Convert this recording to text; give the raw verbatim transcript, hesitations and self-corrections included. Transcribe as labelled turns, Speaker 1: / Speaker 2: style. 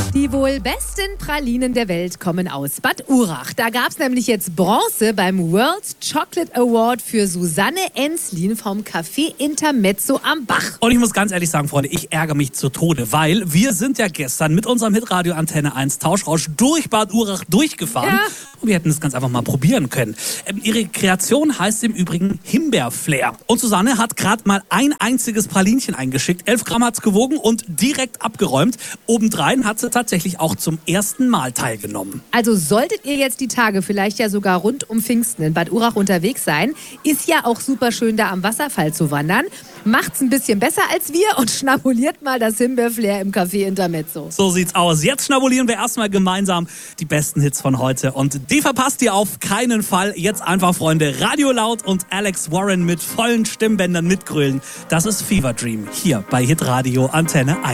Speaker 1: Die wohl besten Pralinen der Welt kommen aus Bad Urach. Da gab es nämlich jetzt Bronze beim World Chocolate Award für Susanne Enslin vom Café Intermezzo am Bach.
Speaker 2: Und ich muss ganz ehrlich sagen, Freunde, ich ärgere mich zu Tode, weil wir sind ja gestern mit unserem Hitradio Antenne eins Tauschrausch durch Bad Urach durchgefahren. Ja. Und wir hätten es ganz einfach mal probieren können. Ähm, ihre Kreation heißt im Übrigen Himbeerflair. Und Susanne hat gerade mal ein einziges Pralinchen eingeschickt. Elf Gramm hat's gewogen und direkt abgeräumt. Obendrein hat sie tatsächlich auch zum ersten Mal teilgenommen.
Speaker 1: Also solltet ihr jetzt die Tage vielleicht ja sogar rund um Pfingsten in Bad Urach unterwegs sein, ist ja auch super schön, da am Wasserfall zu wandern. Macht's ein bisschen besser als wir und schnabuliert mal das Himbeerflair im Café Intermezzo.
Speaker 2: So sieht's aus. Jetzt schnabulieren wir erstmal gemeinsam die besten Hits von heute. Und die verpasst ihr auf keinen Fall. Jetzt einfach, Freunde, Radio laut und Alex Warren mit vollen Stimmbändern mitgrölen. Das ist Fever Dream hier bei Hitradio Antenne eins.